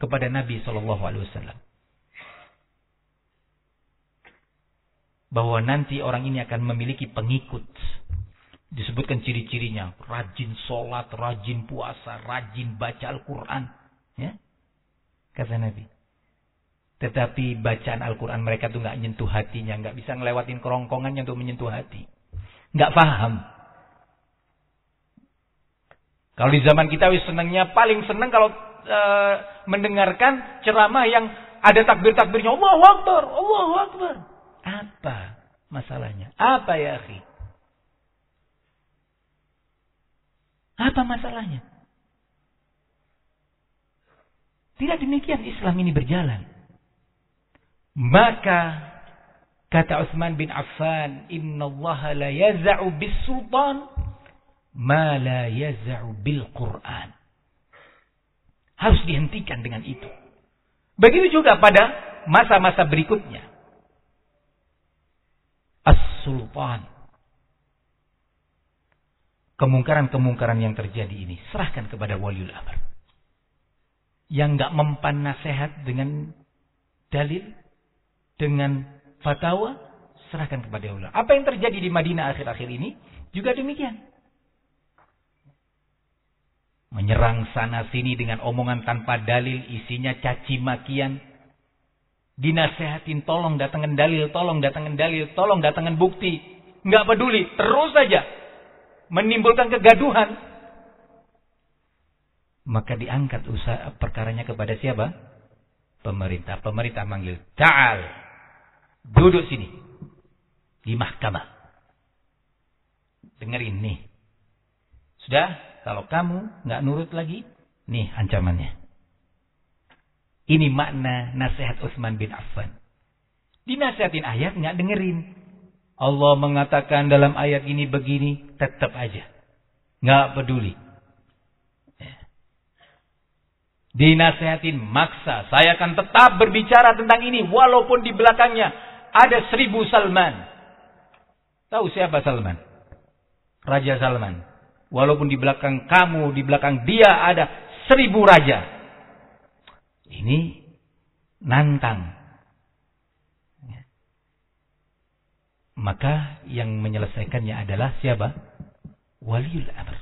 kepada Nabi SAW. Bahwa nanti orang ini akan memiliki pengikut. Disebutkan ciri-cirinya. Rajin sholat, rajin puasa, rajin baca Al-Quran. Ya? Kata Nabi. Tetapi bacaan Al-Quran mereka tuh gak nyentuh hatinya. Gak bisa ngelewatin kerongkongannya untuk menyentuh hati. Gak paham. Kalau di zaman kita senangnya, paling senang kalau mendengarkan ceramah yang ada takbir-takbirnya. Allahu Akbar, Allahu Akbar. Apa masalahnya? Apa ya akhi? Apa masalahnya? Tidak demikian Islam ini berjalan. Maka kata Utsman bin Affan, "Innallaha la yaz'u bis-sultan ma la yaz'u bil-Qur'an." Harus dihentikan dengan itu. Begitu juga pada masa-masa berikutnya. As-sultan. Kemungkaran-kemungkaran yang terjadi ini serahkan kepada waliul amr. Yang enggak mempan nasihat dengan dalil, dengan fatwa, serahkan kepada waliul amr. Apa yang terjadi di Madinah akhir-akhir ini juga demikian. Menyerang sana sini dengan omongan tanpa dalil, isinya caci makian. Dinasehatin, tolong datangkan dalil, tolong datangkan dalil, tolong datangkan bukti. Nggak peduli, terus saja menimbulkan kegaduhan. Maka diangkat usaha perkaranya kepada siapa? Pemerintah. Pemerintah manggil, ta'al, duduk sini di mahkamah. Dengerin nih. Sudah, kalau kamu nggak nurut lagi, nih ancamannya. Ini makna nasihat Utsman bin Affan. Dinasihatin ayat nggak dengerin. Allah mengatakan dalam ayat ini begini, tetap aja nggak peduli. Dinasihatin maksa, saya akan tetap berbicara tentang ini walaupun di belakangnya ada 1000 Salman. Tahu siapa Salman? Raja Salman. Walaupun di belakang kamu, di belakang dia ada 1000 raja. Ini nantang. Maka yang menyelesaikannya adalah siapa? Waliul amr.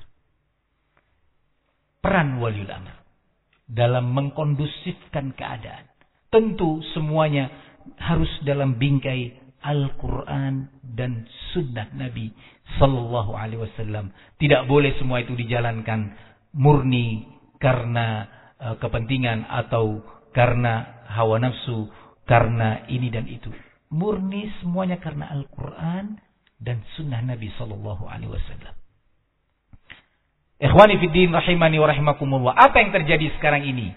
Peran waliul amr dalam mengkondusifkan keadaan. Tentu semuanya harus dalam bingkai Al-Quran dan Sunnah Nabi Sallallahu Alaihi Wasallam. Tidak boleh semua itu dijalankan murni karena kepentingan atau karena hawa nafsu, karena ini dan itu. Murni semuanya karena Al-Quran dan Sunnah Nabi Sallallahu Alaihi Wasallam. Ikhwani fiddin rahimani wa rahimakumullah. Apa yang terjadi sekarang ini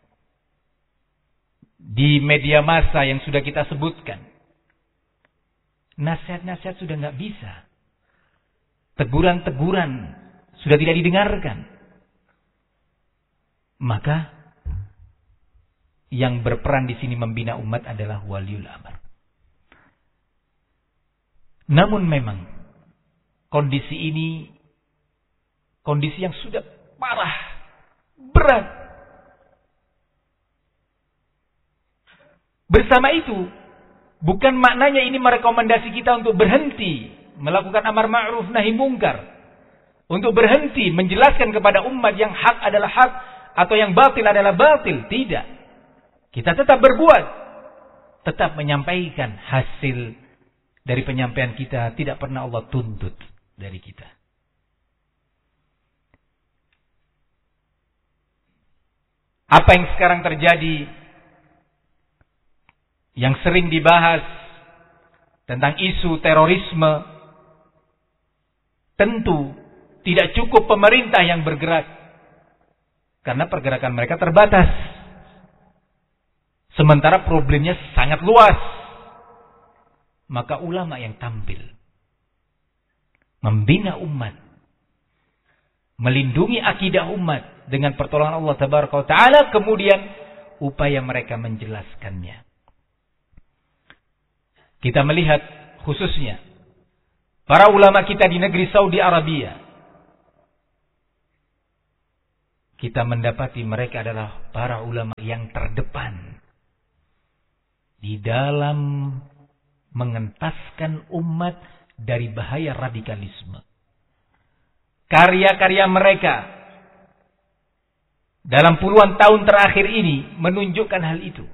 di media massa yang sudah kita sebutkan? Nasihat-nasihat sudah nggak bisa. Teguran-teguran sudah tidak didengarkan. Maka yang berperan di sini membina umat adalah waliul amr. Namun memang kondisi ini kondisi yang sudah parah, berat. Bersama itu, bukan maknanya ini merekomendasi kita untuk berhenti melakukan amar ma'ruf nahi mungkar, untuk berhenti menjelaskan kepada umat yang hak adalah hak atau yang batil adalah batil. Tidak. Kita tetap berbuat, tetap menyampaikan hasil dari penyampaian kita. Tidak pernah Allah tuntut dari kita. Apa yang sekarang terjadi, yang sering dibahas tentang isu terorisme, tentu tidak cukup pemerintah yang bergerak, karena pergerakan mereka terbatas. Sementara problemnya sangat luas. Maka ulama yang tampil membina umat, melindungi akidah umat dengan pertolongan Allah Tabaraka wa Ta'ala, kemudian upaya mereka menjelaskannya. Kita melihat khususnya para ulama kita di negeri Saudi Arabia. kita mendapati mereka adalah para ulama yang terdepan di dalam mengentaskan umat dari bahaya radikalisme. Karya-karya mereka dalam puluhan tahun terakhir ini menunjukkan hal itu.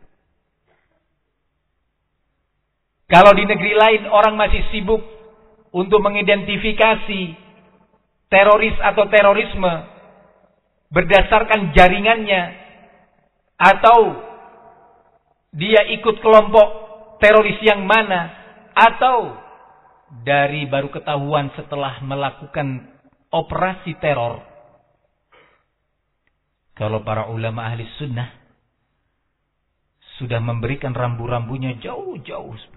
Kalau di negeri lain orang masih sibuk untuk mengidentifikasi teroris atau terorisme berdasarkan jaringannya, atau dia ikut kelompok teroris yang mana, atau dari baru ketahuan setelah melakukan operasi teror. Kalau para ulama ahli sunnah sudah memberikan rambu-rambunya jauh-jauh sebelumnya.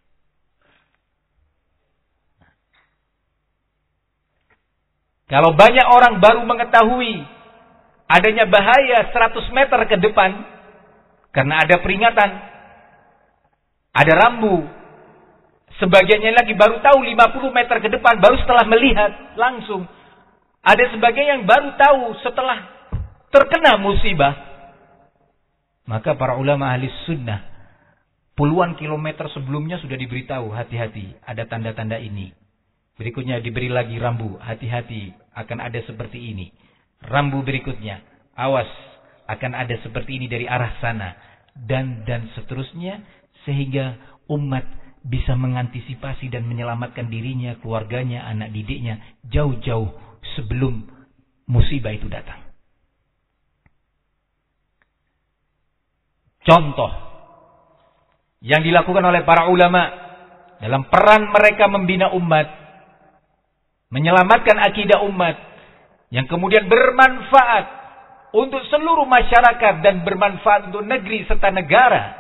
Kalau banyak orang baru mengetahui adanya bahaya 100 meter ke depan, karena ada peringatan, ada rambu. Sebagiannya lagi baru tahu 50 meter ke depan, baru setelah melihat langsung. Ada sebagian yang baru tahu setelah terkena musibah. Maka para ulama ahli sunnah puluhan kilometer sebelumnya sudah diberitahu, hati-hati, ada tanda-tanda ini. Berikutnya diberi lagi rambu, hati-hati, akan ada seperti ini. Rambu berikutnya, awas, akan ada seperti ini dari arah sana. Dan seterusnya, sehingga umat bisa mengantisipasi dan menyelamatkan dirinya, keluarganya, anak didiknya, jauh-jauh sebelum musibah itu datang. Contoh yang dilakukan oleh para ulama dalam peran mereka membina umat, menyelamatkan akidah umat, yang kemudian bermanfaat untuk seluruh masyarakat dan bermanfaat untuk negeri serta negara.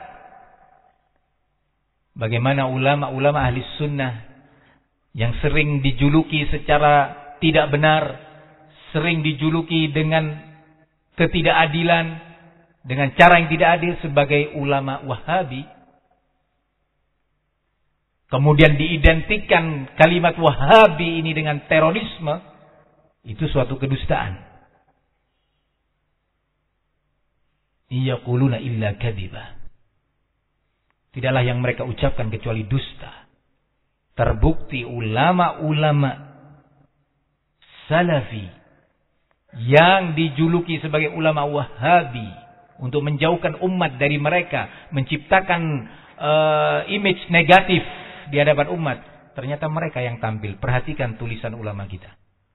Bagaimana ulama-ulama ahli sunnah yang sering dijuluki secara tidak benar, sering dijuluki dengan ketidakadilan, dengan cara yang tidak adil sebagai ulama Wahabi. Kemudian diidentikan kalimat Wahabi ini dengan terorisme, itu suatu kedustaan. Yaquluna illa kadhiba. Tidaklah yang mereka ucapkan kecuali dusta. Terbukti ulama-ulama Salafi yang dijuluki sebagai ulama Wahabi untuk menjauhkan umat dari mereka, menciptakan image negatif di hadapan umat, ternyata mereka yang tampil. Perhatikan tulisan ulama kita.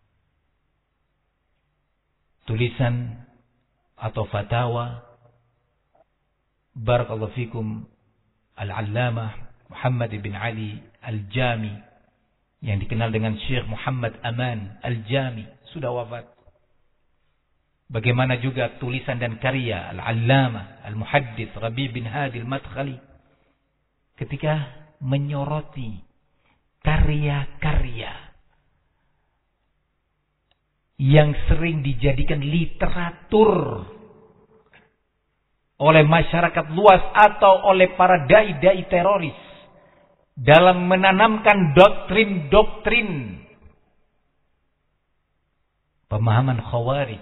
Tulisan atau fatwa barakallahu fikum Al-Allamah Muhammad bin Ali Al-Jami, yang dikenal dengan Syekh Muhammad Aman Al-Jami, sudah wafat. Bagaimana juga tulisan dan karya Al-Allamah Al-Muhaddits Rabi' bin Hadi Al-Madkhali ketika menyoroti karya-karya yang sering dijadikan literatur oleh masyarakat luas atau oleh para dai-dai teroris dalam menanamkan doktrin-doktrin pemahaman Khawarij.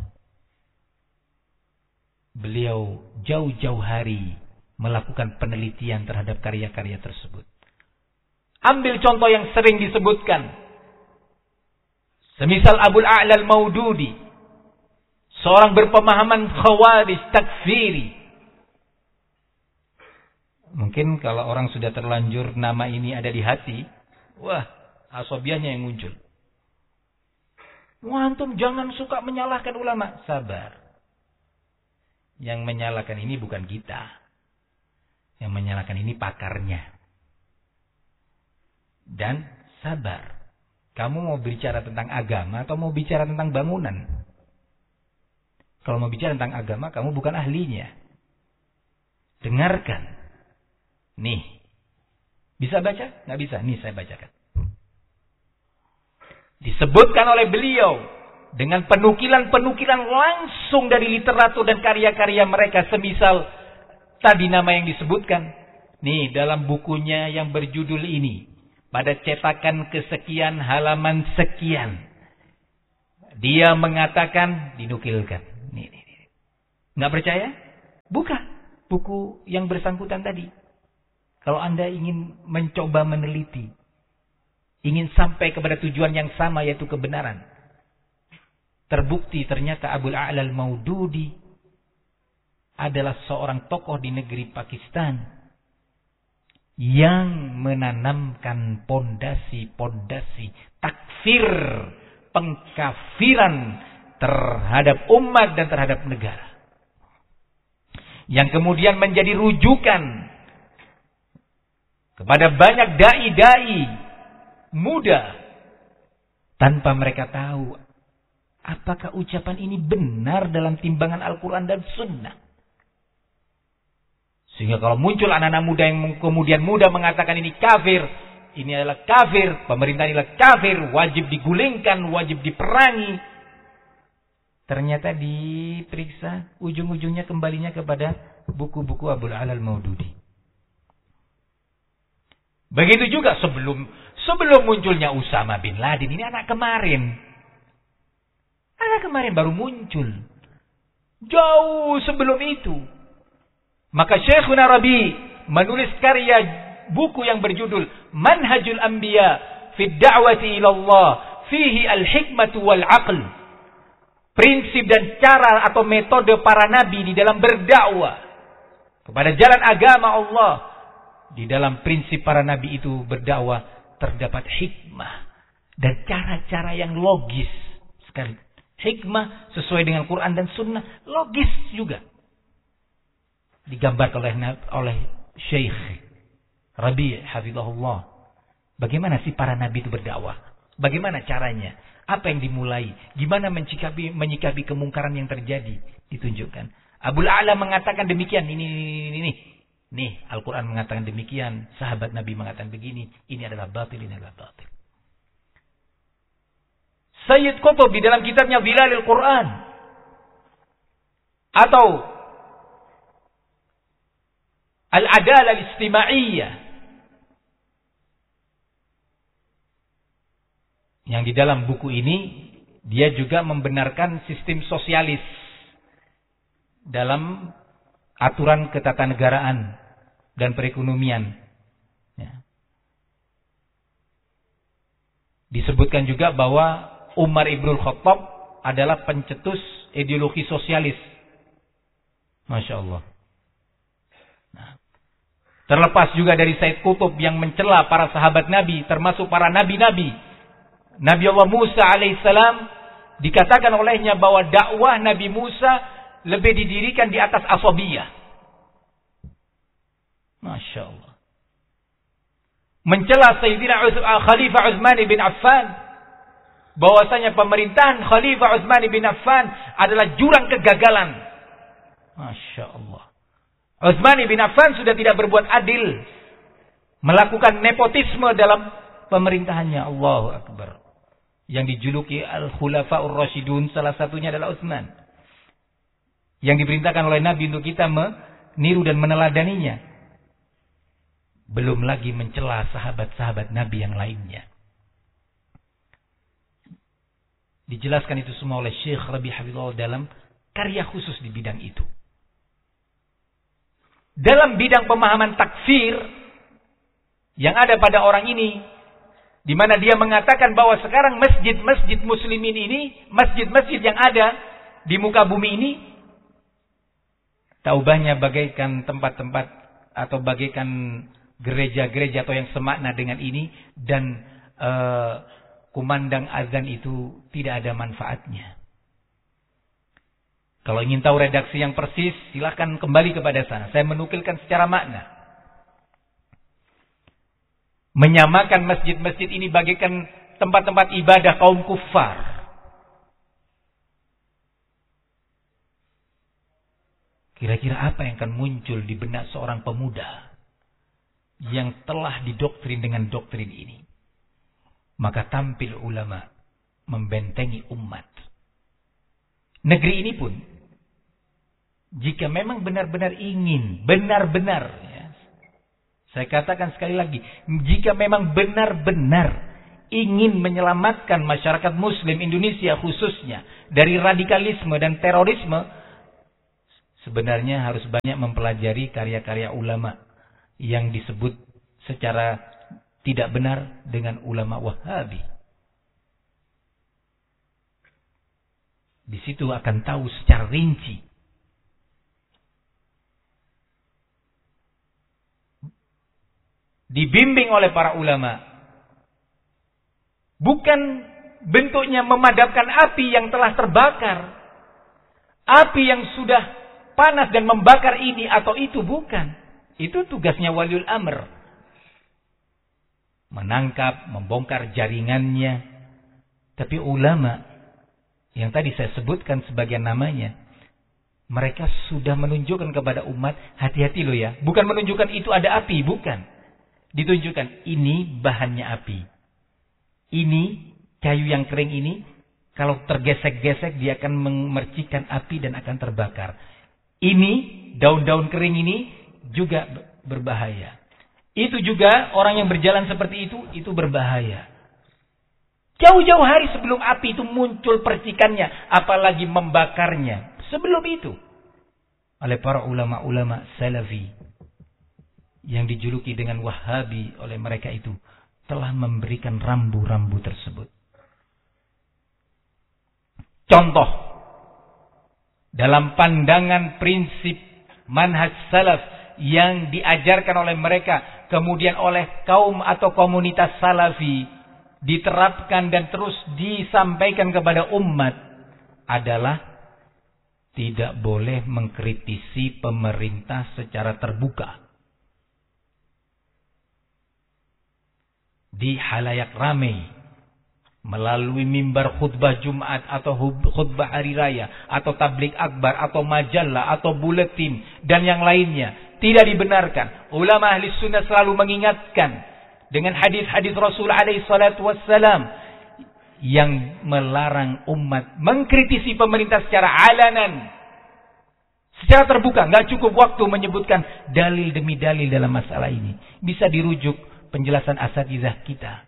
Beliau jauh-jauh hari melakukan penelitian terhadap karya-karya tersebut. Ambil contoh yang sering disebutkan, semisal Abul A'la Al-Maududi, seorang berpemahaman Khawarij takfiri. Mungkin kalau orang sudah terlanjur nama ini ada di hati, wah, asobiahnya yang muncul. Wah, antum jangan suka menyalahkan ulama. Sabar. Yang menyalahkan ini bukan kita. Yang menyalahkan ini pakarnya. Dan sabar. Kamu mau bicara tentang agama atau mau bicara tentang bangunan? Kalau mau bicara tentang agama, kamu bukan ahlinya. Dengarkan. Nih. Bisa baca? Nggak bisa. Nih saya bacakan. Disebutkan oleh beliau dengan penukilan-penukilan langsung dari literatur dan karya-karya mereka, semisal tadi nama yang disebutkan. Nih, dalam bukunya yang berjudul ini, pada cetakan kesekian halaman sekian, dia mengatakan, dinukilkan, Nih. Nggak percaya? Buka buku yang bersangkutan tadi. Kalau Anda ingin mencoba meneliti, ingin sampai kepada tujuan yang sama yaitu kebenaran. Terbukti ternyata Abul A'la Al-Maududi adalah seorang tokoh di negeri Pakistan yang menanamkan pondasi-pondasi takfir, pengkafiran terhadap umat dan terhadap negara. Yang kemudian menjadi rujukan kepada banyak dai-dai muda tanpa mereka tahu apakah ucapan ini benar dalam timbangan Al-Quran dan Sunnah. Sehingga kalau muncul anak-anak muda yang kemudian muda mengatakan ini kafir, ini adalah kafir, pemerintah ini adalah kafir, wajib digulingkan, wajib diperangi. Ternyata diperiksa, ujung-ujungnya kembalinya kepada buku-buku Abul A'la Al-Maududi. Begitu juga sebelum munculnya Usama bin Laden, ini anak kemarin. Anak kemarin baru muncul. Jauh sebelum itu. Maka Syekhuna Rabi menulis karya buku yang berjudul Manhajul Anbiya fi Da'wati ila Allah fihi al-hikmatu wal aql. Prinsip dan cara atau metode para nabi di dalam berdakwah kepada jalan agama Allah. Di dalam prinsip para nabi itu berdakwah terdapat hikmah dan cara-cara yang logis sekali. Hikmah sesuai dengan Quran dan Sunnah, logis juga. Digambarkan oleh Syekh Rabi' hafizahullah. Bagaimana sih para nabi itu berdakwah? Bagaimana caranya? Apa yang dimulai? Gimana menyikapi kemungkaran yang terjadi? Ditunjukkan. Abul A'la mengatakan demikian. Ini. Nih, Al-Quran mengatakan demikian. Sahabat Nabi mengatakan begini. Ini adalah batil, ini adalah batil. Sayyid Qutb di dalam kitabnya Zilalil Quran. Atau Al-Adalah Al-Istima'iyah. Yang di dalam buku ini, dia juga membenarkan sistem sosialis dalam aturan ketatanegaraan dan perekonomian. Ya. Disebutkan juga bahwa Umar Ibnul Khattab adalah pencetus ideologi sosialis. Masya Allah. Nah, terlepas juga dari Sayyid Qutb yang mencela para sahabat Nabi, termasuk para nabi-nabi. Nabi Allah Musa alaihissalam dikatakan olehnya bahwa dakwah Nabi Musa lebih didirikan di atas asabiyah. Masya Allah. Mencela Sayyidina Khalifah Utsman bin Affan. Bahwasanya pemerintahan Khalifah Utsman bin Affan adalah jurang kegagalan. Masya Allah. Utsman bin Affan sudah tidak berbuat adil. Melakukan nepotisme dalam pemerintahannya. Allahu Akbar. Yang dijuluki Al-Khulafa'ur Rasyidun, salah satunya adalah Utsman. Yang diperintahkan oleh Nabi untuk kita meniru dan meneladaninya. Belum lagi mencela sahabat-sahabat Nabi yang lainnya. Dijelaskan itu semua oleh Syekh Rabi' Hafizahullah dalam karya khusus di bidang itu. Dalam bidang pemahaman takfir yang ada pada orang ini, di mana dia mengatakan bahwa sekarang masjid-masjid muslimin ini, masjid-masjid yang ada di muka bumi ini, taubahnya bagaikan tempat-tempat atau bagaikan gereja-gereja atau yang semakna dengan ini, dan kumandang azan itu tidak ada manfaatnya. Kalau ingin tahu redaksi yang persis, silakan kembali kepada sana. Saya menukilkan secara makna. Menyamakan masjid-masjid ini bagaikan tempat-tempat ibadah kaum kufar. Kira-kira apa yang akan muncul di benak seorang pemuda yang telah didoktrin dengan doktrin ini? Maka tampil ulama membentengi umat. Negeri ini pun, jika memang benar-benar ingin, benar-benar, saya katakan sekali lagi, jika memang benar-benar ingin menyelamatkan masyarakat muslim Indonesia khususnya dari radikalisme dan terorisme, sebenarnya harus banyak mempelajari karya-karya ulama yang disebut secara tidak benar dengan ulama Wahabi. Di situ akan tahu secara rinci dibimbing oleh para ulama. Bukan bentuknya memadamkan api yang telah terbakar. Api yang sudah panas dan membakar ini atau itu, bukan. Itu tugasnya waliul amr. Menangkap, membongkar jaringannya. Tapi ulama yang tadi saya sebutkan sebagian namanya, mereka sudah menunjukkan kepada umat, hati-hati loh ya. Bukan menunjukkan itu ada api, bukan. Ditunjukkan ini bahannya api. Ini kayu yang kering ini kalau tergesek-gesek dia akan memercikan api dan akan terbakar. Ini daun-daun kering ini juga berbahaya. Itu juga orang yang berjalan seperti itu berbahaya. Jauh-jauh hari sebelum api itu muncul percikannya, apalagi membakarnya. Sebelum itu oleh para ulama-ulama salafi yang dijuluki dengan Wahabi oleh mereka itu telah memberikan rambu-rambu tersebut. Contoh, dalam pandangan prinsip manhaj salaf yang diajarkan oleh mereka, kemudian oleh kaum atau komunitas salafi, diterapkan dan terus disampaikan kepada umat, adalah tidak boleh mengkritisi pemerintah secara terbuka. Di halayak ramai, melalui mimbar khutbah Jumat atau khutbah hari raya atau tablik akbar atau majalah atau buletin dan yang lainnya, tidak dibenarkan. Ulama ahli sunnah selalu mengingatkan dengan hadis-hadis Rasul alaihi salatu wassalam yang melarang umat mengkritisi pemerintah secara alanan, secara terbuka. Nggak cukup waktu menyebutkan dalil demi dalil dalam masalah ini. Bisa dirujuk penjelasan asatizah kita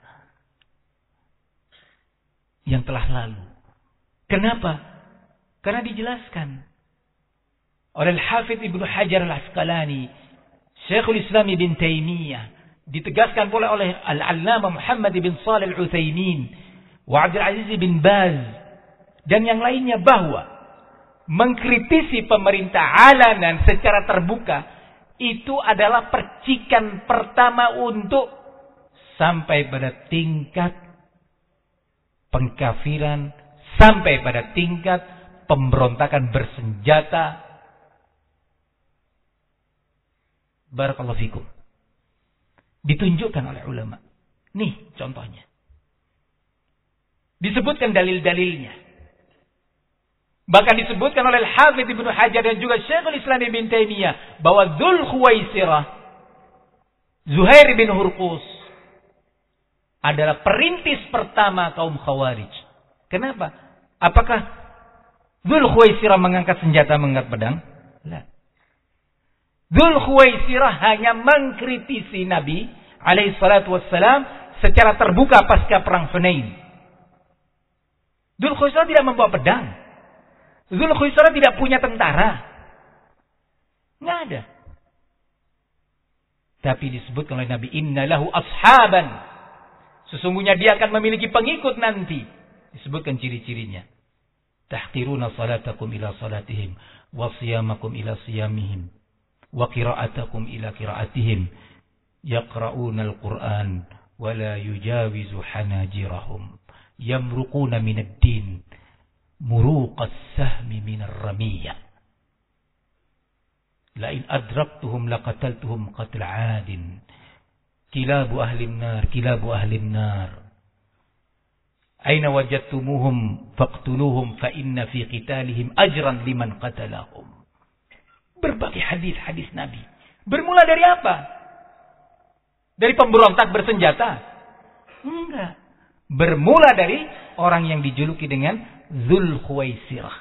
yang telah lalu. Kenapa? Karena dijelaskan oleh Al-Hafidh Ibnu Hajar Al-Asqalani, Syekhul Islam Ibn Taimiyah, ditegaskan pula oleh Al-Allamah Muhammad bin Shalih Al-Utsaimin wa Abdul Aziz bin Baz dan yang lainnya, bahwa mengkritisi pemerintah alanan secara terbuka itu adalah percikan pertama untuk sampai pada tingkat pengkafiran, sampai pada tingkat pemberontakan bersenjata. Barakallahu fikum. Ditunjukkan oleh ulama. Nih contohnya. Disebutkan dalil-dalilnya. Bahkan disebutkan oleh Al-Hafidh Ibnu Hajar dan juga Syekhul Islam Ibn Taimiyah bahwa Dzul Khuwaisirah, Zuhair bin Hurqus, adalah perintis pertama kaum Khawarij. Kenapa? Apakah Dzul Khuwaisirah mengangkat senjata, mengangkat pedang? Tidak. Dzul Khuwaisirah hanya mengkritisi Nabi alaihi salatu wassalam secara terbuka pasca perang Hunain. Dzul Khuwaisirah tidak membawa pedang. Dzul Khuwaisirah tidak punya tentara. Nggak ada. Tapi disebutkan oleh Nabi, inna lahu ashaban. Sesungguhnya dia akan memiliki pengikut nanti. Disebutkan ciri-cirinya. Tahqiruna salatakum ila salatihim, wa siyamakum ila siyamihim, wa qira'atakum ila qira'atihim, yaqra'una al-Qur'an wa la yujawizu hanajirahum, yamruquna minad din muruqas sahmi minar ramiyah. La in adraktuhum laqataltuhum qatl 'adin. Kilabu ahli nar, kilabu ahli nar. Aina wajadtumuhum faqtuluhum fa inna fi qitalihim ajran liman qatalahum. Berbagai hadis-hadis Nabi. Bermula dari apa? Dari pemberontak bersenjata? Enggak. Bermula dari orang yang dijuluki dengan Dzul Khuwaisirah,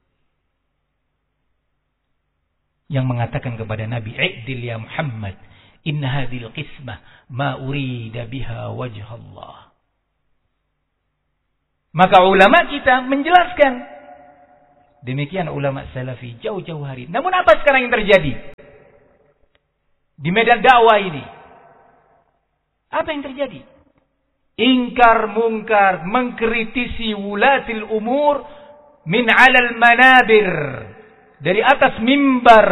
yang mengatakan kepada Nabi, "I'dil ya Muhammad, inna hadhil qismah ma urida biha wajh Allah." Maka ulama kita menjelaskan. Demikian ulama salafi jauh-jauh hari. Namun apa sekarang yang terjadi? Di medan dakwah ini. Apa yang terjadi? Ingkar mungkar, mengkritisi wulatil umur min alal manabir. Dari atas mimbar.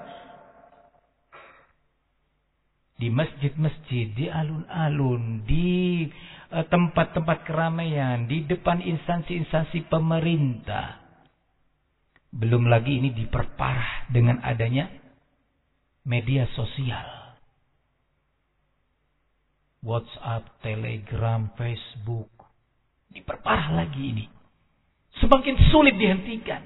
Di masjid-masjid, di alun-alun, di tempat-tempat keramaian, di depan instansi-instansi pemerintah. Belum lagi ini diperparah dengan adanya media sosial. WhatsApp, Telegram, Facebook. Diperparah lagi ini. Semakin sulit dihentikan.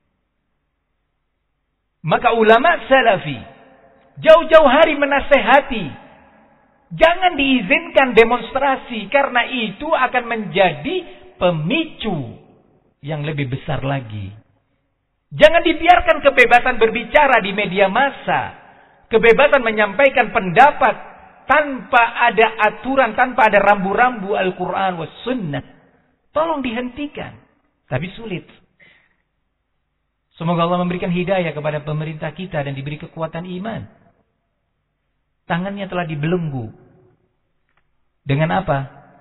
Maka ulama salafi jauh-jauh hari menasehati. Jangan diizinkan demonstrasi. Karena itu akan menjadi pemicu yang lebih besar lagi. Jangan dibiarkan kebebasan berbicara di media massa. Kebebasan menyampaikan pendapat tanpa ada aturan, tanpa ada rambu-rambu Al-Quran was sunnah. Tolong dihentikan. Tapi sulit. Semoga Allah memberikan hidayah kepada pemerintah kita dan diberi kekuatan iman. Tangannya telah dibelenggu. Dengan apa?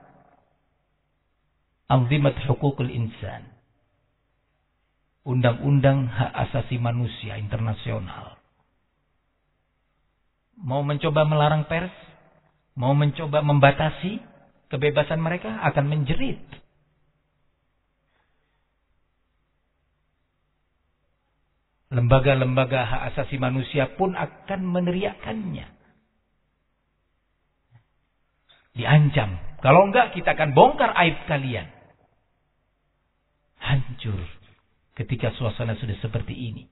Anzimat Hukukul Insan. Undang-undang hak asasi manusia internasional. Mau mencoba melarang pers, mau mencoba membatasi kebebasan mereka, akan menjerit. Lembaga-lembaga hak asasi manusia pun akan meneriakannya. Diancam. Kalau enggak, kita akan bongkar aib kalian. Hancur ketika suasana sudah seperti ini.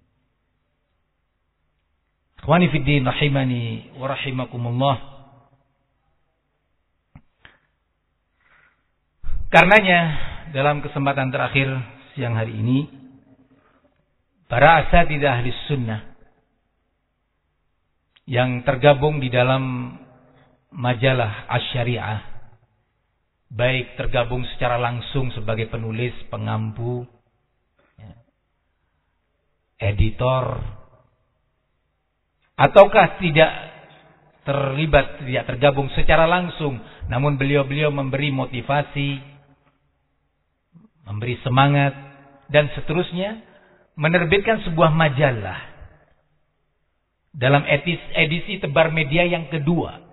Ikhwani fiddin rahimani wa rahimakumullah. Karenanya dalam kesempatan terakhir siang hari ini, para asatidzah ahli sunnah yang tergabung di dalam majalah Asy-Syariah, baik tergabung secara langsung sebagai penulis, pengampu, editor, ataukah tidak terlibat, tidak tergabung secara langsung, namun beliau-beliau memberi motivasi, memberi semangat, dan seterusnya, menerbitkan sebuah majalah dalam edisi tebar media yang kedua.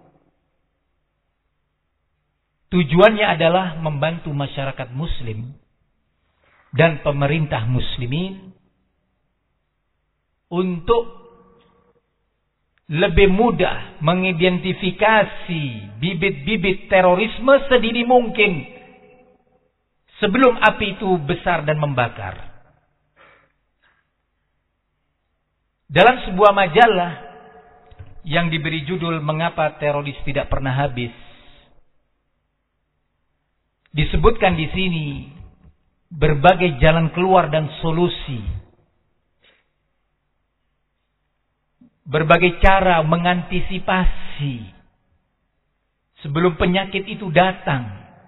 Tujuannya adalah membantu masyarakat muslim dan pemerintah muslimin untuk lebih mudah mengidentifikasi bibit-bibit terorisme sedini mungkin sebelum api itu besar dan membakar. Dalam sebuah majalah yang diberi judul "Mengapa Teroris Tidak Pernah Habis", disebutkan di sini berbagai jalan keluar dan solusi. Berbagai cara mengantisipasi sebelum penyakit itu datang.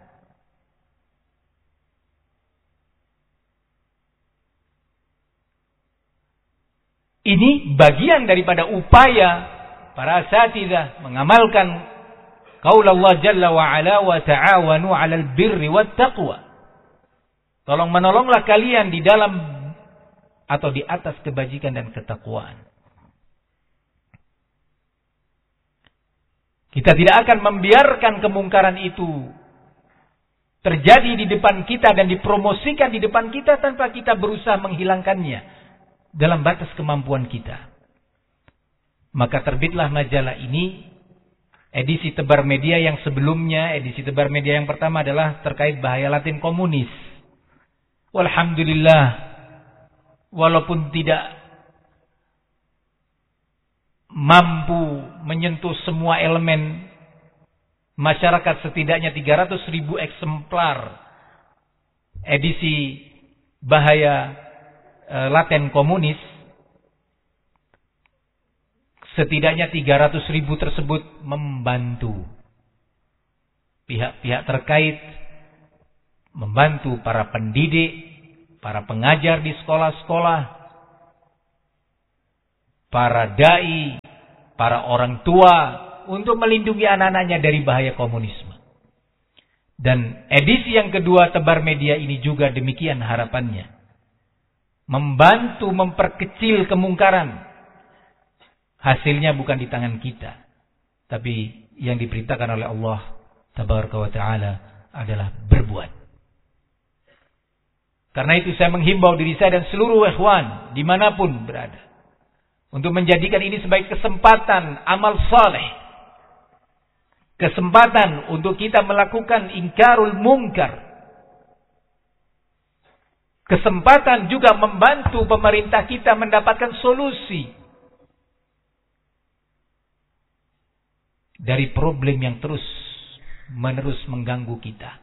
Ini bagian daripada upaya para asatidzah mengamalkan qaul Allah Jalla wa Ala wa ta'awanu 'alal birri wat taqwa. Tolong menolonglah kalian di dalam atau di atas kebajikan dan ketakwaan. Kita tidak akan membiarkan kemungkaran itu terjadi di depan kita dan dipromosikan di depan kita tanpa kita berusaha menghilangkannya dalam batas kemampuan kita. Maka terbitlah majalah ini, edisi tebar media yang sebelumnya, edisi tebar media yang pertama adalah terkait bahaya Latin komunis. Walhamdulillah, walaupun tidak mampu menyentuh semua elemen masyarakat, setidaknya 300.000 eksemplar edisi bahaya Latin komunis, setidaknya 300.000 tersebut membantu pihak-pihak terkait membantu para pendidik, para pengajar di sekolah-sekolah, para dai, para orang tua untuk melindungi anak-anaknya dari bahaya komunisme. Dan edisi yang kedua Tebar Media ini juga demikian harapannya. Membantu memperkecil kemungkaran. Hasilnya bukan di tangan kita, tapi yang diperintahkan oleh Allah Tabaraka wa Ta'ala adalah berbuat. Karena itu saya menghimbau diri saya dan seluruh ikhwan dimanapun berada untuk menjadikan ini sebagai kesempatan amal saleh. Kesempatan untuk kita melakukan ingkarul mungkar. Kesempatan juga membantu pemerintah kita mendapatkan solusi dari problem yang terus menerus mengganggu kita.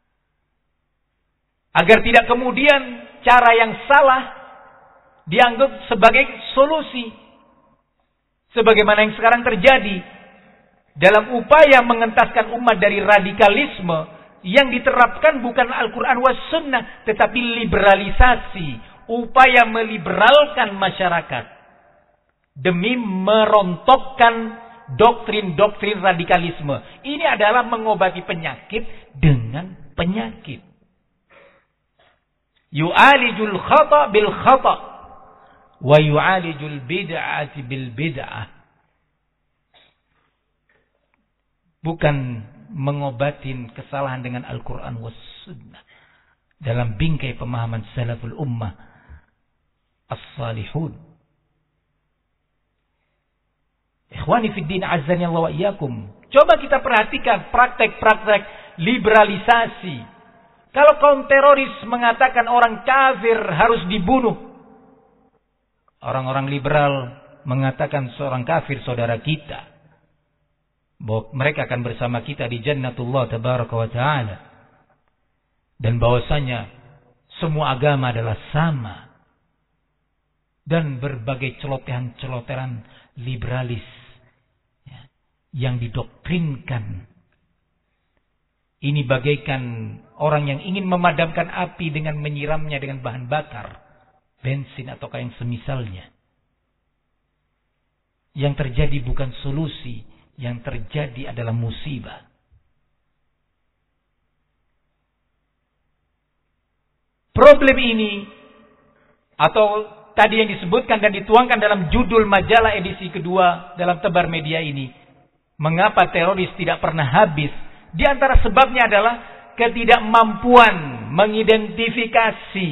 Agar tidak kemudian cara yang salah dianggap sebagai solusi. Sebagaimana yang sekarang terjadi. Dalam upaya mengentaskan umat dari radikalisme yang diterapkan bukan Al-Quran was Sunnah, tetapi liberalisasi, upaya meliberalkan masyarakat demi merontokkan doktrin-doktrin radikalisme. Ini adalah mengobati penyakit dengan penyakit. Yu'alijul khata' bil khata' wa yu'alijul bid'ati bil bid'ah. Bukan mengobatin kesalahan dengan Al-Quran was Sunnah. Dalam bingkai pemahaman salaful ummah as-salihun. Ikhwani fid din azzani Allah wa iyyakum. Coba kita perhatikan praktek-praktek liberalisasi. Kalau kaum teroris mengatakan orang kafir harus dibunuh. Orang-orang liberal mengatakan seorang kafir saudara kita. Bahwa mereka akan bersama kita di Jannatullah Tabaraka wa Ta'ala. Dan bahwasanya semua agama adalah sama. Dan berbagai celotehan-celotehan liberalis ya, yang didoktrinkan. Ini bagaikan orang yang ingin memadamkan api dengan menyiramnya dengan bahan bakar. Bensin ataukah yang semisalnya. Yang terjadi bukan solusi. Yang terjadi adalah musibah. Problem ini atau tadi yang disebutkan dan dituangkan dalam judul majalah edisi kedua dalam Tebar Media ini, mengapa teroris tidak pernah habis? Di antara sebabnya adalah ketidakmampuan mengidentifikasi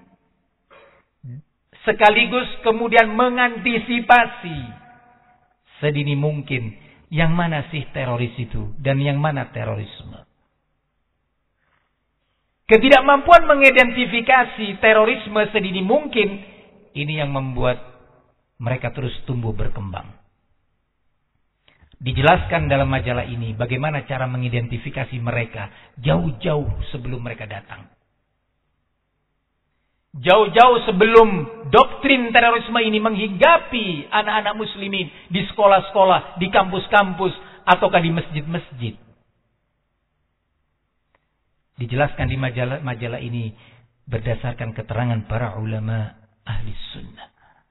sekaligus kemudian mengantisipasi sedini mungkin yang mana sih teroris itu dan yang mana terorisme. Ketidakmampuan mengidentifikasi terorisme sedini mungkin ini yang membuat mereka terus tumbuh berkembang. Dijelaskan dalam majalah ini bagaimana cara mengidentifikasi mereka jauh-jauh sebelum mereka datang. Jauh-jauh sebelum doktrin terorisme ini menghinggapi anak-anak muslimin di sekolah-sekolah, di kampus-kampus, ataukah di masjid-masjid. Dijelaskan di majalah ini berdasarkan keterangan para ulama ahli sunnah.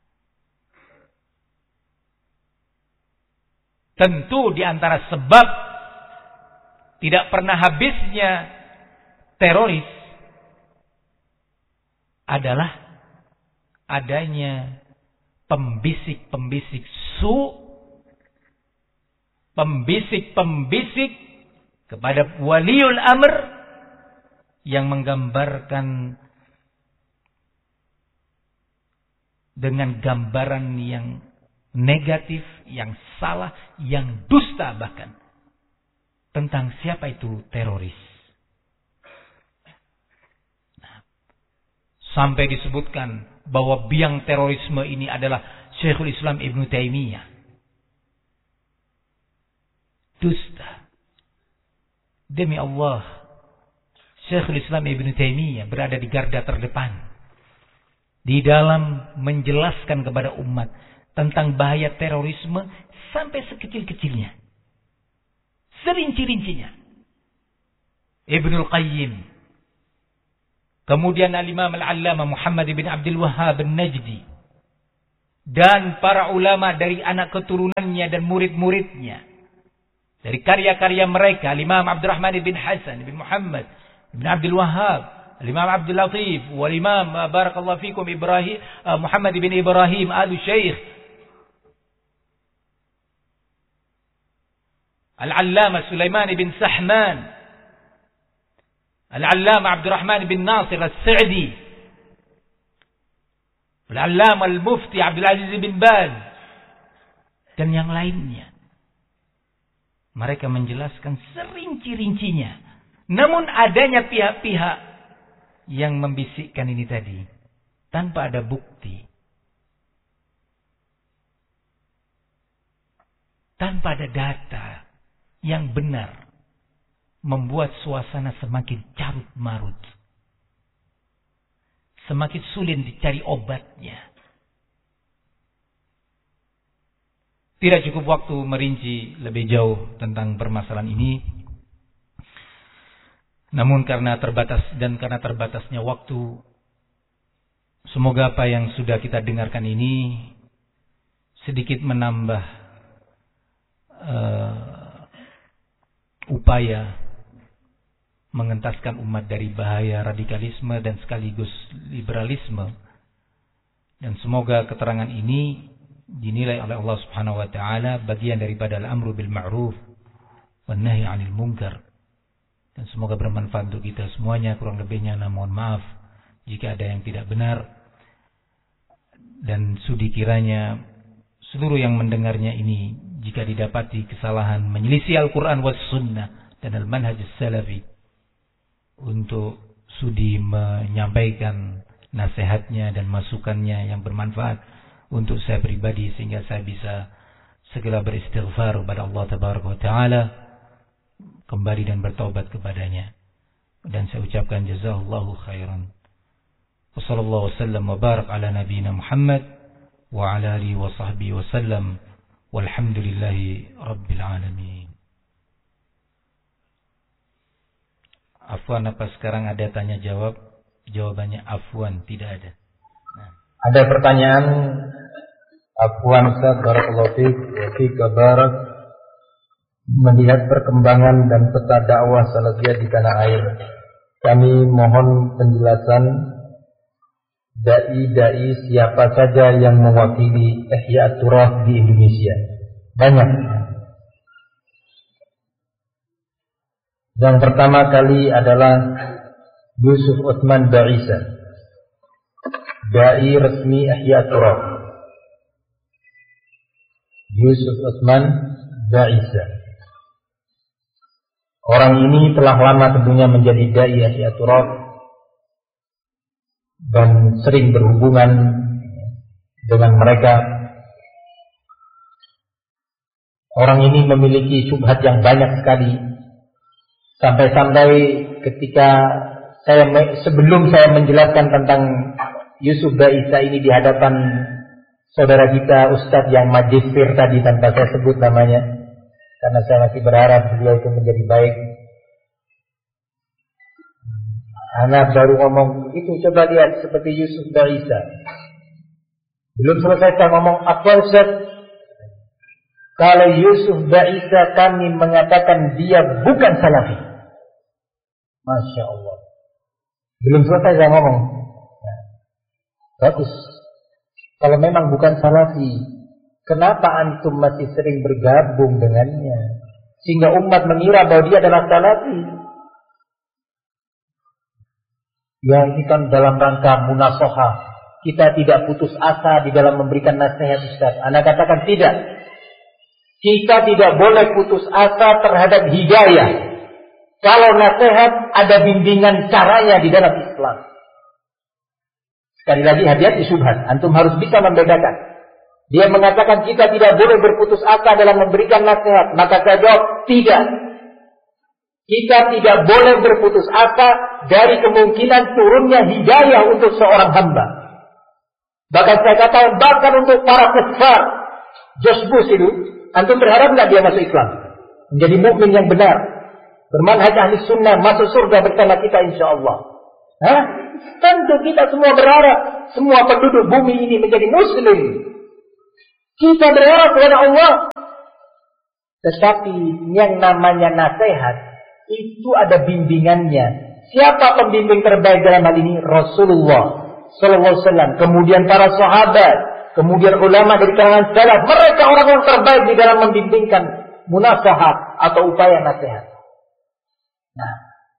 Tentu di antara sebab tidak pernah habisnya teroris adalah adanya pembisik-pembisik pembisik-pembisik kepada waliul amr yang menggambarkan dengan gambaran yang negatif, yang salah, yang dusta bahkan tentang siapa itu teroris. Sampai disebutkan bahwa biang terorisme ini adalah Syekhul Islam Ibnu Taimiyah. Dusta. Demi Allah, Syekhul Islam Ibnu Taimiyah berada di garda terdepan di dalam menjelaskan kepada umat tentang bahaya terorisme sampai sekecil-kecilnya, serinci-rincinya. Ibnul Qayyim kemudian Al-Imam Al-Allamah Muhammad bin Abdul Wahhab An-Najdi, dan para ulama dari anak keturunannya dan murid-muridnya. Dari karya-karya mereka, Al-Imam Abdurrahman bin Hasan bin Muhammad bin Abdul Wahhab, Al-Imam Abdul Latif, wal-Imam barakallahu fikum Muhammad bin Ibrahim Al-Syaikh, Al-Allamah Sulaiman bin Sahman, Al-Allamah Abdurrahman bin Nasir As-Sa'di, Al-Allamah Al-Mufti Abdul Aziz bin Baz, dan yang lainnya. Mereka menjelaskan serinci-rincinya. Namun adanya pihak-pihak yang membisikkan ini tadi tanpa ada bukti, tanpa ada data yang benar, membuat suasana semakin carut marut, semakin sulit dicari obatnya. Tidak cukup waktu merinci lebih jauh tentang permasalahan ini. Namun karena terbatasnya waktu, semoga apa yang sudah kita dengarkan ini sedikit menambah upaya mengentaskan umat dari bahaya radikalisme dan sekaligus liberalisme. Dan semoga keterangan ini dinilai oleh Allah Subhanahu wa taala bagian daripada al-amru bil ma'ruf wan nahi 'anil munkar, dan semoga bermanfaat untuk kita semuanya. Kurang lebihnya mohon maaf jika ada yang tidak benar, dan sudi kiranya seluruh yang mendengarnya ini jika didapati kesalahan menyelisih Al-Qur'an was sunnah dan al-manhaj salafi, untuk sudi menyampaikan nasihatnya dan masukannya yang bermanfaat untuk saya pribadi, sehingga saya bisa segera beristighfar kepada Allah Tabaraka wa Ta'ala, kembali dan bertaubat kepadanya. Dan saya ucapkan jazakallahu khairan. Wa sallallahu wasallam wa barak ala nabiyyina Muhammad wa ala alihi wa sahbihi wa sallam, walhamdulillahi rabbil alamin. Afwan, apa sekarang ada tanya jawab? Jawabannya afwan, tidak ada. Nah. Ada pertanyaan. Afwan Ustaz, barakallahu fiik wa fika barak. Melihat perkembangan dan peta dakwah salafiyah di tanah air, kami mohon penjelasan dai-dai siapa saja yang mewakili Ihya At-Turath di Indonesia. Banyak. Yang pertama kali adalah Yusuf Utsman Ba'isa, dai resmi Ihya At-Turath. Yusuf Utsman Ba'isa. Orang ini telah lama tentunya menjadi dai Ihya At-Turath dan sering berhubungan dengan mereka. Orang ini memiliki syubhat yang banyak sekali, sampai-sampai ketika sebelum saya menjelaskan tentang Yusuf Ba'isa ini di hadapan saudara kita Ustadz yang magister tadi, tanpa saya sebut namanya karena saya masih berharap beliau itu menjadi baik, anak baru ngomong itu, coba lihat seperti Yusuf Ba'isa. Belum selesai saya ngomong apa Ustadz, kalau Yusuf Ba'isa kami mengatakan dia bukan salafi. Masya Allah. Belum selesai saya ngomong. Nah, bagus. Kalau memang bukan salafi, kenapa antum masih sering bergabung dengannya sehingga umat mengira bahwa dia adalah salafi? Ya, ini kan dalam rangka munasahah. Kita tidak putus asa di dalam memberikan nasihat Ustaz. Anda katakan tidak. Kita tidak boleh putus asa terhadap hidayah kalau nasihat ada bimbingan caranya di dalam Islam. Sekali lagi, hati-hati syubhat. Antum harus bisa membedakan. Dia mengatakan kita tidak boleh berputus asa dalam memberikan nasihat. Maka saya jawab, tidak. Kita tidak boleh berputus asa dari kemungkinan turunnya hidayah untuk seorang hamba. Bahkan saya katakan, bahkan untuk para kufar, George Bush itu, antum berharap nggak dia masuk Islam? Menjadi mukmin yang benar, bermanhaj ahli sunnah, masuk surga bersama kita insya Allah. Hah? Tentu kita semua berharap semua penduduk bumi ini menjadi muslim. Kita berharap kepada Allah. Tetapi yang namanya nasihat itu ada bimbingannya. Siapa pembimbing terbaik dalam hal ini? Rasulullah sallallahu alaihi wasallam, kemudian para sahabat, kemudian ulama dari kalangan salaf. Mereka orang-orang terbaik di dalam membimbingkan munasahat atau upaya nasihat. Nah,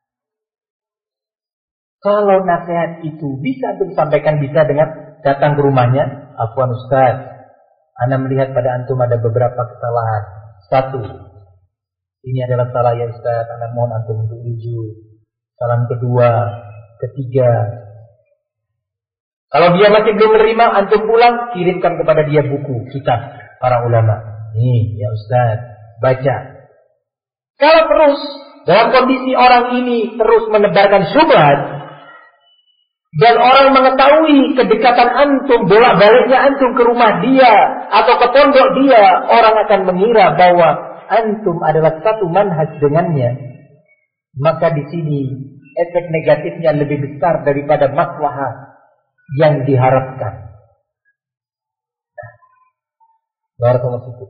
kalau nasihat itu bisa disampaikan bisa dengan datang ke rumahnya. Afwan Ustaz, ana melihat pada antum ada beberapa kesalahan. Satu, ini adalah salah ya Ustaz, ana mohon antum untuk rujuk. Salam kedua, ketiga. Kalau dia masih belum menerima, antum pulang, kirimkan kepada dia buku, kitab para ulama. Nih ya Ustaz, baca. Kalau terus dalam kondisi orang ini terus menebarkan syubhat, dan orang mengetahui kedekatan antum, bolak-baliknya antum ke rumah dia atau ke pondok dia, orang akan mengira bahwa antum adalah satu manhaj dengannya. Maka di sini efek negatifnya lebih besar daripada maslahat yang diharapkan. Barakallahu fikum.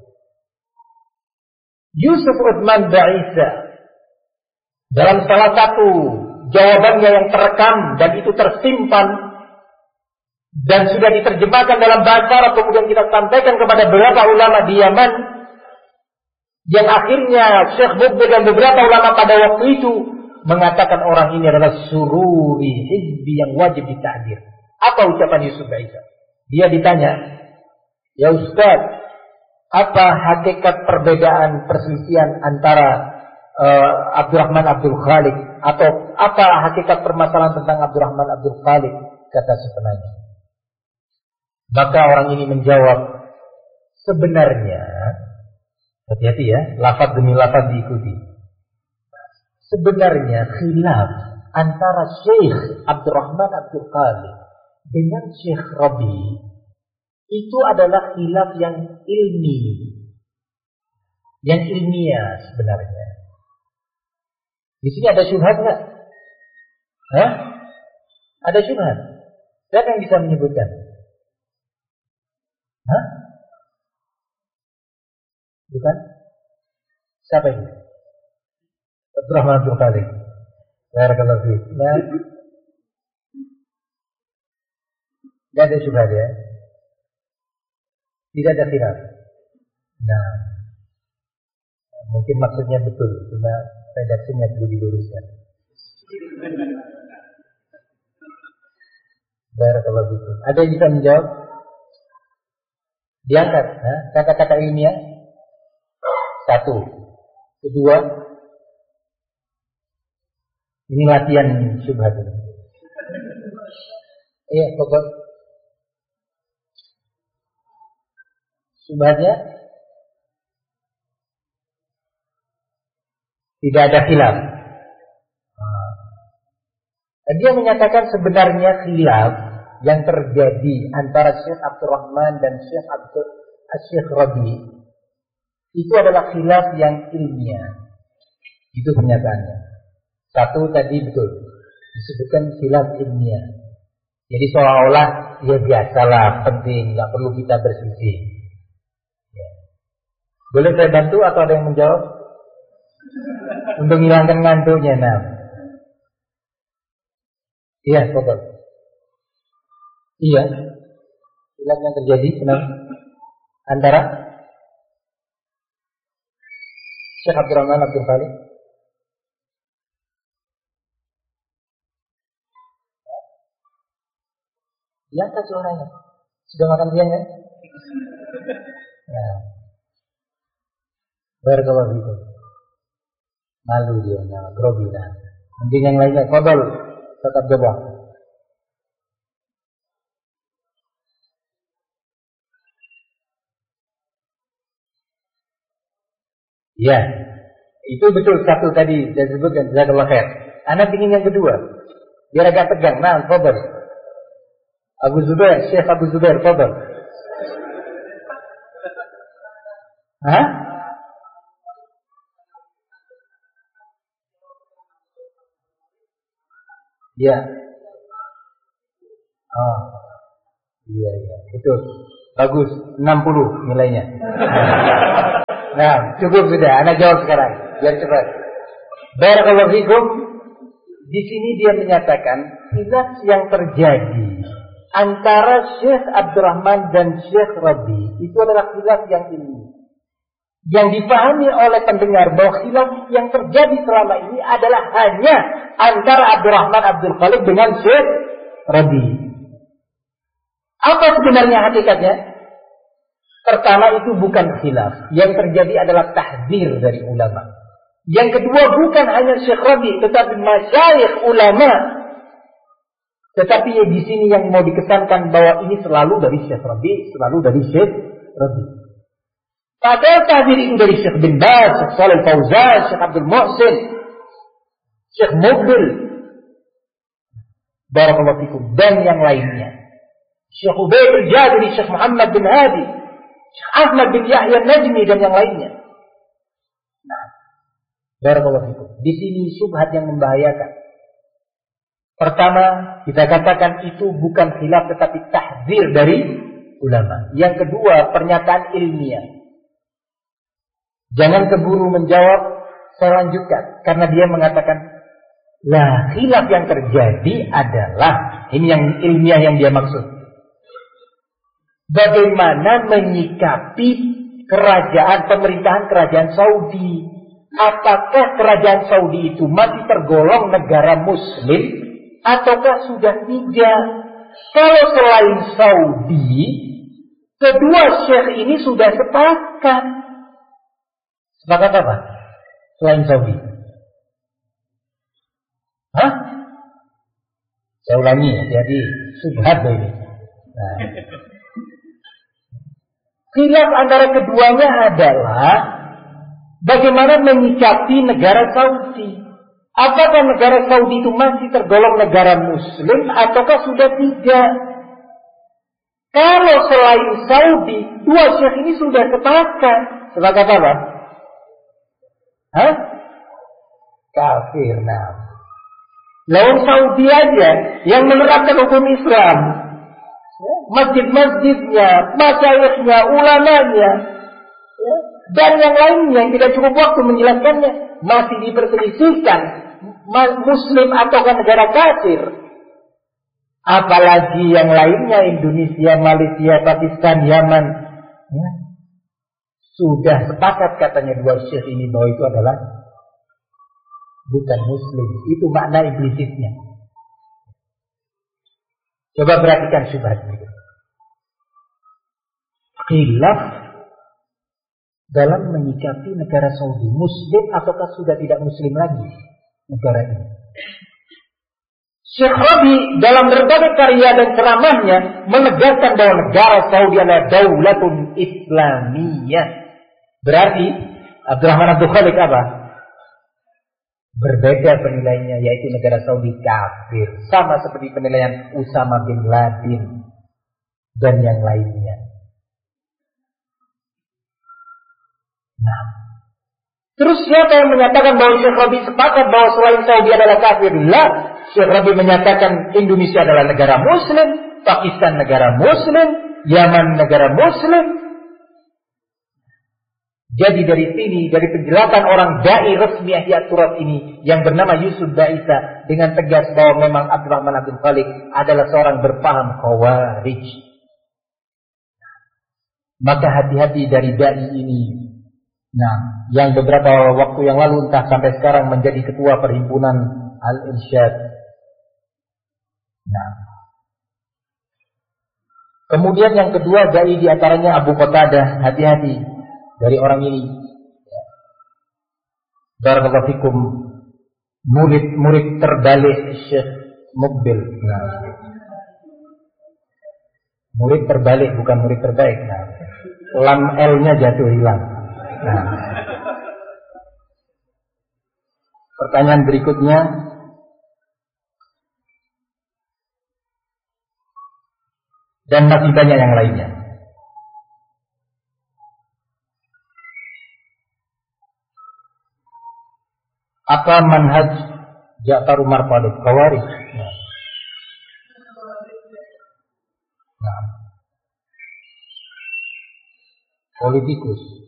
Yusuf Utsman Ba'isa dalam salah satu jawabannya yang terekam dan itu tersimpan dan sudah diterjemahkan dalam bahasa Arab, kemudian kita sampaikan kepada beberapa ulama di Yaman, yang akhirnya Syekh Mubin dan beberapa ulama pada waktu itu mengatakan orang ini adalah sururi hizbi yang wajib ditakdir. Apa ucapan Yusuf Ba'isa? Dia ditanya, ya Ustaz, apa hakikat perbedaan perselisihan antara Abdurrahman Abdul Khaliq, atau apa hakikat permasalahan tentang Abdurrahman Abdul Khaliq, kata si penanya. Maka orang ini menjawab, sebenarnya, hati-hati ya, lafaz demi lafaz diikuti. Sebenarnya khilaf antara Syekh Abdurrahman Abdul Khaliq dengan Syekh Rabi itu adalah khilaf yang ilmi, yang ilmiah sebenarnya. Di sini ada syubhat nggak? Hah? Ada syubhat? Siapa yang bisa menyebutkan? Hah? Bukan? Siapa ini? Abdurrahman Abdul Khaliq. Barakallahu fiik. Nah, tidak ada syubhat ya? Tidak ada khilaf. Nah, mungkin maksudnya betul, cuma redaksinya perlu diluruskan. Barakallahu fiik. Ada yang bisa menjawab? Diangkat, kata-kata ilmiah. Satu. Kedua, ini latihan syubhat ini. Iya, pokok. Syubhatnya tidak ada khilaf. Dia menyatakan sebenarnya khilaf yang terjadi antara Syekh Abdurrahman dan Syekh Rabi itu adalah khilaf yang ilmiah. Itu pernyataannya. Satu tadi betul disebutkan khilaf ilmiah. Jadi seolah-olah ya biasalah, penting, nggak perlu kita bersisi. Ya. Boleh saya bantu atau ada yang menjawab? Untuk menghilangkan ngantuknya, nah. Iya, betul. Iya. Khilaf yang terjadi antara Syekh Abdurrahman Abdul Khaliq. Ya, tak suaranya. Sudah makan siang kan? Nah. Barakallahu fikum. Malu dia, nah, grogi nah. Mungkin yang lainnya, fadhal, tetap coba. Ya, itu betul satu tadi saya sebutkan, jazakallahu khair. Anak ingin yang kedua, biar agak tegang. Nah, fadhal. Abu Zubair, Syekh Abu Zubair, fadhal. Hah? Ya, Betul. Bagus, 60 nilainya. Nah, cukup sudah. Ana jawab sekarang. Biar cepat. Barakallahu fikum. Di sini dia menyatakan khilaf yang terjadi antara Syekh Abdurrahman dan Syekh Rabi itu adalah khilaf yang ilmiah. Yang dipahami oleh pendengar bahwa khilaf yang terjadi selama ini adalah hanya antara Abdurrahman Abdul Khaliq dengan Syekh Rabi. Apa sebenarnya hakikatnya? Pertama, itu bukan khilaf. Yang terjadi adalah tahdzir dari ulama. Yang kedua, bukan hanya Syekh Rabi, tetapi masyayikh ulama. Tetapi di sini yang mau dikesankan bahwa ini selalu dari Syekh Rabi, selalu dari Syekh Rabi. Padahal tahdzir itu dari Syekh bin Baz, Syekh Shalih Fauzan, Syekh Abdul Muhsin, Syekh Mubil, barakallahu fikum, dan yang lainnya. Syekh Ubaid al-Jabiri, Syekh Muhammad bin Hadi, Syekh Ahmad bin Yahya Najmi, dan yang lainnya. Nah, barakallahu fikum. Di sini syubhat yang membahayakan. Pertama, kita katakan itu bukan khilaf tetapi tahdzir dari ulama. Yang kedua, pernyataan ilmiah. Jangan keburu menjawab, saya lanjutkan. Karena dia mengatakan, lah khilaf yang terjadi adalah, ini yang ilmiah yang dia maksud. Bagaimana menyikapi pemerintahan kerajaan Saudi? Apakah kerajaan Saudi itu masih tergolong negara muslim ataukah sudah tidak? Kalau selain Saudi, kedua syekh ini sudah sepakat. Sepakat apa? Selain Saudi. Hah? Saya ulangi ya, jadi subhat ini. Nah. Khilaf antara keduanya adalah bagaimana menyikapi negara Saudi. Apakah negara Saudi itu masih tergolong negara muslim ataukah sudah tidak? Kalau selain Saudi, dua syekh ini sudah sepakat. Sepakat apa? Hah? Kafir. Nah, lawan Saudi aja yang menerapkan hukum Islam, masjid-masjidnya, masyayikhnya, ulamanya, dan yang lainnya yang tidak cukup waktu menjelaskannya, masih diperselisihkan muslim ataukah negara kafir. Apalagi yang lainnya, Indonesia, Malaysia, Pakistan, Yaman, ya, sudah sepakat katanya dua syekh ini bahwa itu adalah bukan muslim. Itu makna implisitnya. Coba perhatikan syubhat itu. Khilaf dalam menyikapi negara Saudi, muslim ataukah sudah tidak muslim lagi negara ini. Syekh Rabi dalam berbagai karya dan ceramahnya menegaskan bahwa negara Saudi adalah daulatun Islamiyah. Berarti Abdurrahman Abdul Khaliq apa? Berbeda penilaiannya, yaitu negara Saudi kafir, sama seperti penilaian Usama bin Laden dan yang lainnya. Nah, terus siapa yang menyatakan bahwa Syekh Rabi sepakat bahwa selain Saudi adalah kafir? Lah, Syekh Rabi menyatakan Indonesia adalah negara muslim, Pakistan negara muslim, Yaman negara muslim. Jadi dari sini, dari penjelasan orang dai resmi Ihya Turat ini yang bernama Yusuf Daisa dengan tegas bahwa memang Abdurrahman Abdul Khaliq adalah seorang berpaham Khawarij. Maka hati-hati dari dai ini. Nah, yang beberapa waktu yang lalu entah sampai sekarang menjadi ketua perhimpunan Al-Irsyad. Nah, kemudian yang kedua dai diantaranya Abu Qatadah, hati-hati dari orang ini. Barakallahu fikum, murid terbalik Syekh Mubil. Nah, murid terbalik bukan murid terbaik. Nah, lam L-nya jatuh hilang. Nah, pertanyaan berikutnya, dan masih banyak yang lainnya. Apa manhaj Ja'far Umar Talib Khawarij? Nah. politikus.